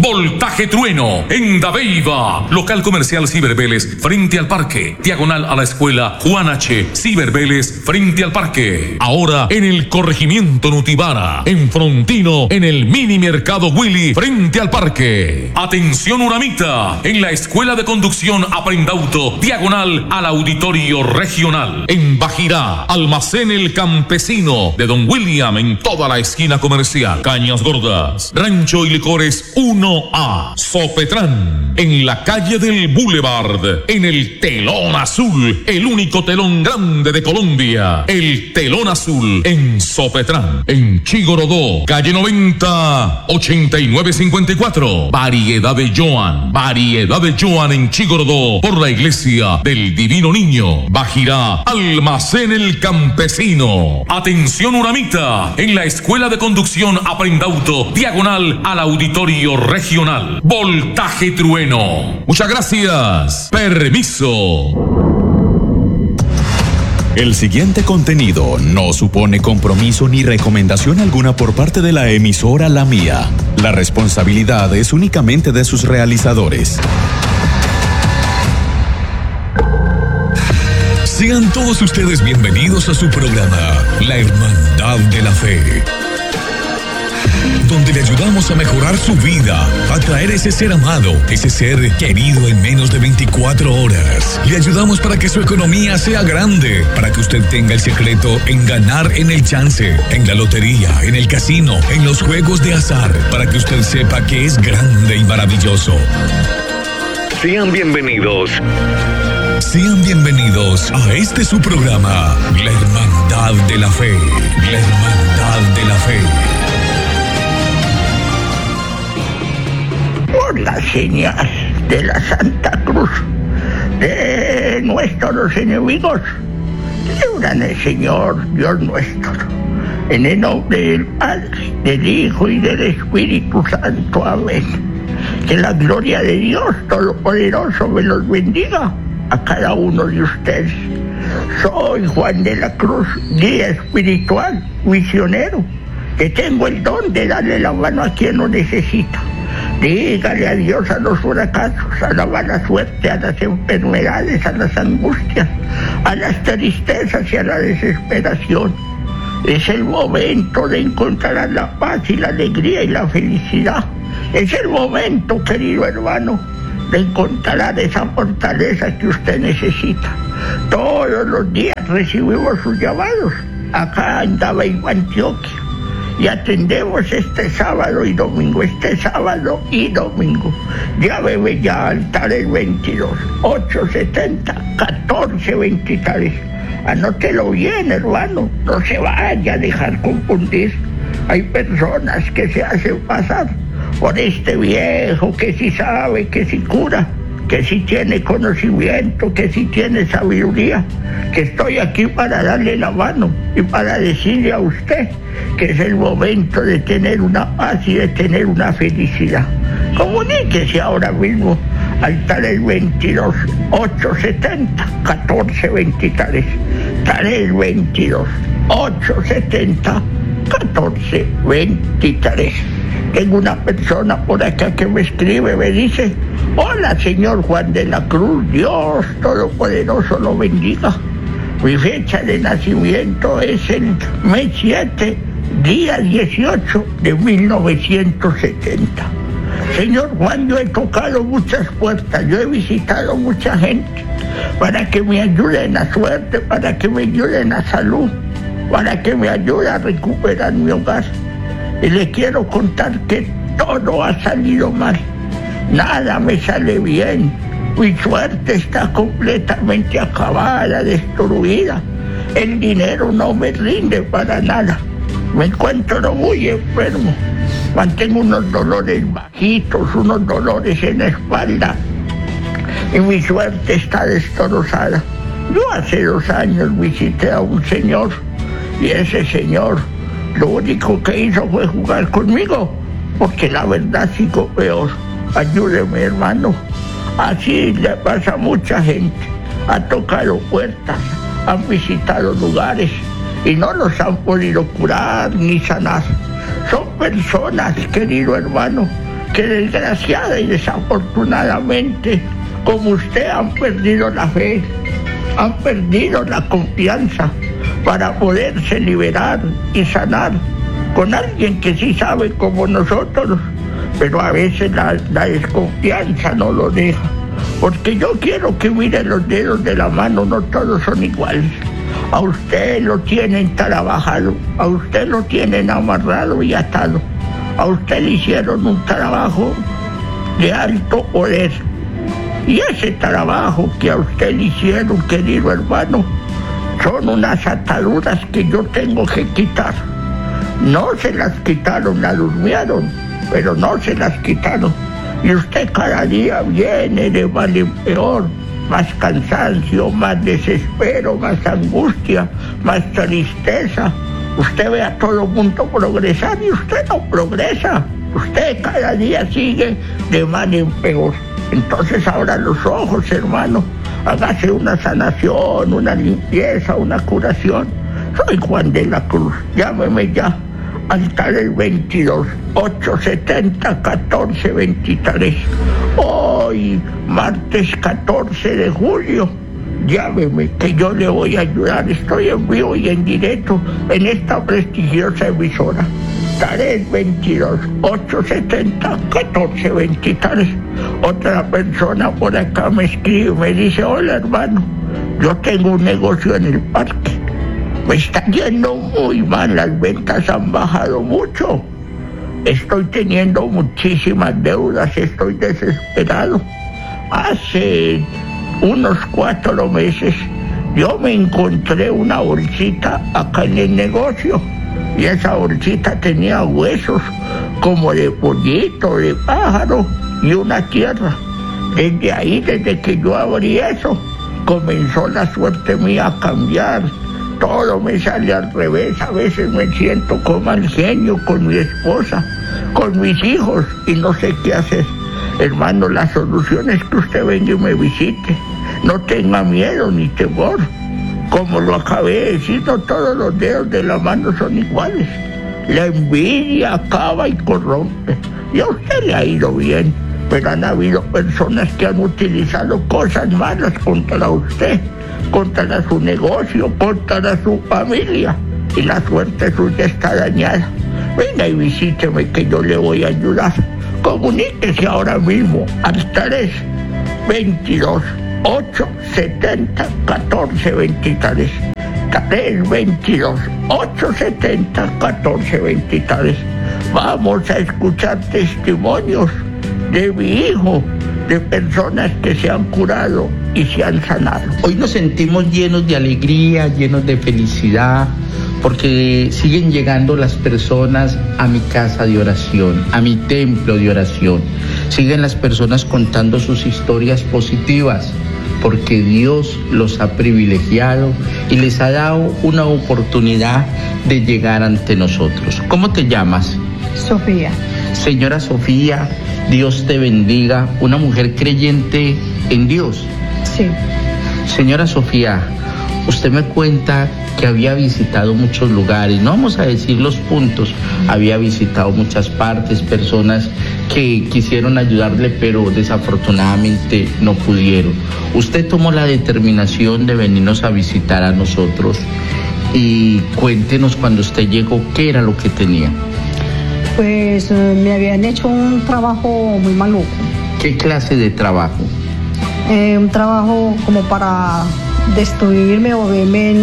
Voltaje Trueno en Dabeiba. Local comercial Ciber Vélez frente al parque. Diagonal a la escuela Juan H. Ciber Vélez frente al parque. Ahora en el corregimiento Nutibara. En Frontino en el mini mercado Willy frente al parque. Atención Uramita. En la escuela de conducción Aprendauto. Diagonal al auditorio regional. En Bajirá. Almacén El Campesino de Don William en toda la esquina comercial. Cañas Gordas. Rancho y Licores 1A. Sopetrán. En la calle del Boulevard. En el Telón Azul. El único telón grande de Colombia. El Telón Azul en Sopetrán. En Chigorodó. Calle 90. 8954. Variedad de Joan. Variedad de Joan en Chigorodó. Por la iglesia del Divino Niño. Bajirá. Almacén El Campesino. Atención Uramita. En la escuela de conducción Aprendauto. Diagonal al auditorio regional. Voltaje Trueno. Muchas gracias. Permiso. El siguiente contenido no supone compromiso ni recomendación alguna por parte de la emisora La Mía. La responsabilidad es únicamente de sus realizadores. Sean todos ustedes bienvenidos a su programa, La Hermandad de la Fe, donde le ayudamos a mejorar su vida, a traer ese ser amado, ese ser querido en menos de 24 horas. Le ayudamos para que su economía sea grande, para que usted tenga el secreto en ganar en el chance, en la lotería, en el casino, en los juegos de azar, para que usted sepa que es grande y maravilloso. Sean bienvenidos. Sean bienvenidos a este su programa, La Hermandad de la Fe, La Hermandad de la Fe. Por la señal de la Santa Cruz de nuestros enemigos, líbranos, Señor Dios nuestro, en el nombre del Padre, del Hijo y del Espíritu Santo. Amén. Que la gloria de Dios Todopoderoso me los bendiga a cada uno de ustedes. Soy Juan de la Cruz, guía espiritual, misionero, que tengo el don de darle la mano a quien lo necesita. Dígale adiós a los huracanes, a la mala suerte, a las enfermedades, a las angustias, a las tristezas y a la desesperación. Es el momento de encontrar la paz y la alegría y la felicidad. Es el momento, querido hermano, de encontrar esa fortaleza que usted necesita. Todos los días recibimos sus llamados acá en Dabeiba, Antioquia, y atendemos este sábado y domingo. Llámeme ya al Taler 22 870 1423. Anótelo bien, hermano, no se vaya a dejar confundir. Hay personas que se hacen pasar por este viejo que sí sabe, que sí cura, que sí tiene conocimiento, que sí tiene sabiduría, que estoy aquí para darle la mano y para decirle a usted que es el momento de tener una paz y de tener una felicidad. Comuníquese ahora mismo al Taler 22 870 1423. Taler 22 870 1423. Tengo una persona por acá que me escribe, me dice: hola, señor Juan de la Cruz, Dios Todopoderoso lo bendiga. Mi fecha de nacimiento es el mes 7, día 18 de 1970. Señor Juan, yo he tocado muchas puertas, yo he visitado mucha gente para que me ayuden a suerte, para que me ayuden a salud, para que me ayude a recuperar mi hogar. Y le quiero contar que todo ha salido mal. Nada me sale bien. Mi suerte está completamente acabada, destruida. El dinero no me rinde para nada. Me encuentro muy enfermo. Mantengo unos dolores bajitos, unos dolores en la espalda. Y mi suerte está destrozada. Yo hace 2 años visité a un señor. Y ese señor lo único que hizo fue jugar conmigo, porque la verdad sigo peor. Ayúdeme, hermano. Así le pasa a mucha gente. Ha tocado puertas, han visitado lugares y no los han podido curar ni sanar. Son personas, querido hermano, que desgraciada y desafortunadamente, como usted, han perdido la fe, han perdido la confianza para poderse liberar y sanar con alguien que sí sabe como nosotros, pero a veces la desconfianza no lo deja. Porque yo quiero que miren los dedos de la mano, no todos son iguales. A usted lo tienen trabajado, a usted lo tienen amarrado y atado. A usted le hicieron un trabajo de alto poder. Y ese trabajo que a usted le hicieron, querido hermano, son unas ataduras que yo tengo que quitar. No se las quitaron, la durmieron, pero no se las quitaron. Y usted cada día viene de mal en peor, más cansancio, más desespero, más angustia, más tristeza. Usted ve a todo mundo progresar y usted no progresa. Usted cada día sigue de mal en peor. Entonces abra los ojos, hermano, hágase una sanación, una limpieza, una curación. Soy Juan de la Cruz, llámeme ya. Altares 22 870 1423. Hoy, martes 14 de julio, llámeme que yo le voy a ayudar. Estoy en vivo y en directo en esta prestigiosa emisora. Altares 22 870 1423. Otra persona por acá me escribe, me dice: hola hermano, yo tengo un negocio en el parque. Me está yendo muy mal, las ventas han bajado mucho. Estoy teniendo muchísimas deudas, estoy desesperado. Hace unos 4 meses yo me encontré una bolsita acá en el negocio. Y esa bolsita tenía huesos como de pollito, de pájaro y una tierra. Desde ahí, desde que yo abrí eso, comenzó la suerte mía a cambiar. Todo me sale al revés, a veces me siento como mal genio con mi esposa, con mis hijos y no sé qué hacer. Hermano, la solución es que usted venga y me visite. No tenga miedo ni temor. Como lo acabé de decir, no todos los dedos de la mano son iguales. La envidia acaba y corrompe. Y a usted le ha ido bien, pero han habido personas que han utilizado cosas malas contra usted, contra su negocio, contra su familia, y la suerte suya está dañada. Venga y visíteme que yo le voy a ayudar. Comuníquese ahora mismo al 322 870 1423. 322 870 1423. Vamos a escuchar testimonios de mi hijo, de personas que se han curado y se han sanado. Hoy nos sentimos llenos de alegría, llenos de felicidad, porque siguen llegando las personas a mi casa de oración, a mi templo de oración. Siguen las personas contando sus historias positivas, porque Dios los ha privilegiado y les ha dado una oportunidad de llegar ante nosotros. ¿Cómo te llamas? Sofía. Señora Sofía, Dios te bendiga, una mujer creyente en Dios. Sí. Señora Sofía, usted me cuenta que había visitado muchos lugares, no vamos a decir los puntos, había visitado muchas partes, personas que quisieron ayudarle, pero desafortunadamente no pudieron. Usted tomó la determinación de venirnos a visitar a nosotros y cuéntenos cuando usted llegó, ¿qué era lo que tenía? Pues me habían hecho un trabajo muy maluco. ¿Qué clase de trabajo? Un trabajo como para destruirme o verme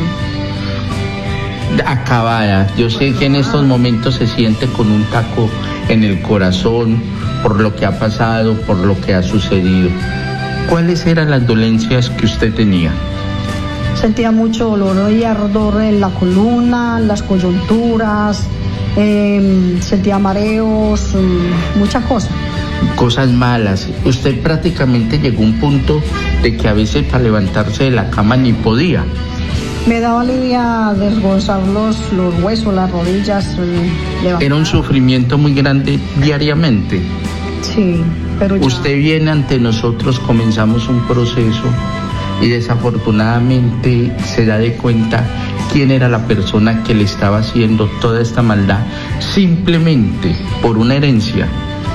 acabada. Yo sé que en estos momentos se siente con un taco en el corazón por lo que ha pasado, por lo que ha sucedido. ¿Cuáles eran las dolencias que usted tenía? Sentía mucho dolor y ardor en la columna, las coyunturas, sentía mareos, muchas cosas. Cosas malas. Usted prácticamente llegó a un punto de que a veces para levantarse de la cama ni podía. Me daba lidia desgozar los huesos, las rodillas. Era un sufrimiento muy grande diariamente. Sí, pero ya... Usted viene ante nosotros, comenzamos un proceso y desafortunadamente se da de cuenta quién era la persona que le estaba haciendo toda esta maldad simplemente por una herencia.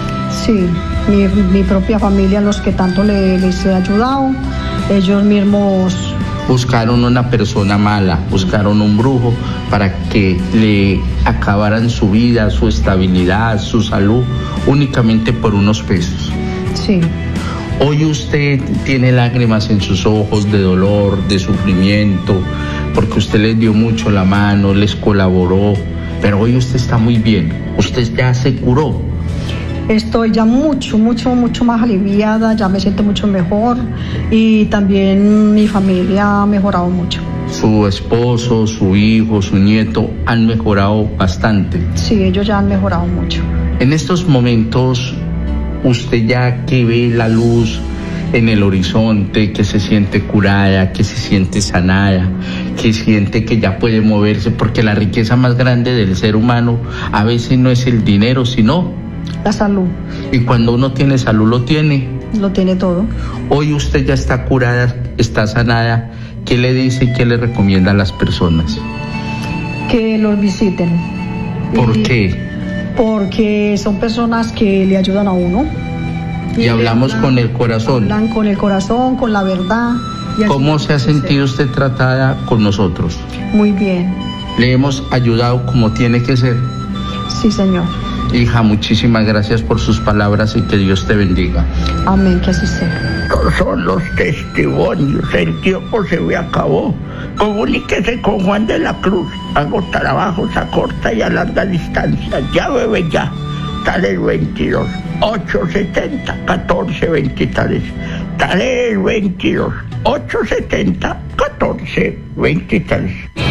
Sí, mi propia familia, los que tanto les he ayudado, ellos mismos buscaron una persona mala, buscaron un brujo para que le acabaran su vida, su estabilidad, su salud, únicamente por unos pesos. Sí. Hoy usted tiene lágrimas en sus ojos de dolor, de sufrimiento, porque usted les dio mucho la mano, les colaboró, pero hoy usted está muy bien, usted ya se curó. Estoy ya mucho más aliviada, ya me siento mucho mejor y también mi familia ha mejorado mucho. Su esposo, su hijo, su nieto han mejorado bastante. Sí, ellos ya han mejorado mucho. En estos momentos, usted ya que ve la luz en el horizonte, que se siente curada, que se siente sanada, que siente que ya puede moverse, porque la riqueza más grande del ser humano a veces no es el dinero, sino la salud. Y cuando uno tiene salud, lo tiene todo. Hoy usted ya está curada, está sanada. ¿Qué le dice y qué le recomienda a las personas? Que los visiten. ¿Por qué? Porque son personas que le ayudan a uno. Y hablamos con el corazón. Hablan con el corazón, con la verdad. ¿Cómo se ha sentido usted tratada con nosotros? Muy bien. ¿Le hemos ayudado como tiene que ser? Sí, señor. Hija, muchísimas gracias por sus palabras y que Dios te bendiga. Amén, que así sea. Estos son los testimonios. El tiempo se me acabó. Comuníquese con Juan de la Cruz. Hago trabajos a corta y a larga distancia. Llámeme ya. Tal 22 870 1423. Tal 22 870 1423.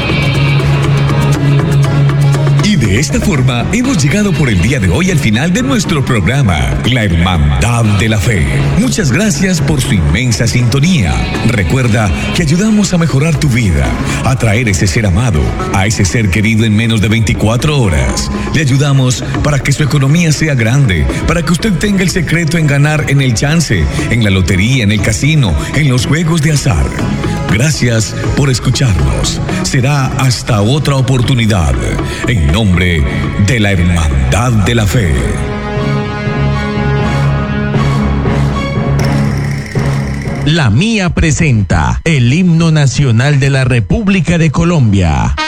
Y de esta forma hemos llegado por el día de hoy al final de nuestro programa, La Hermandad de la Fe. Muchas gracias por su inmensa sintonía. Recuerda que ayudamos a mejorar tu vida, a traer ese ser amado, a ese ser querido en menos de 24 horas. Le ayudamos para que su economía sea grande, para que usted tenga el secreto en ganar en el chance, en la lotería, en el casino, en los juegos de azar. Gracias por escucharnos. Será hasta otra oportunidad. En nombre de la Hermandad de la Fe. La Mía presenta el himno nacional de la República de Colombia.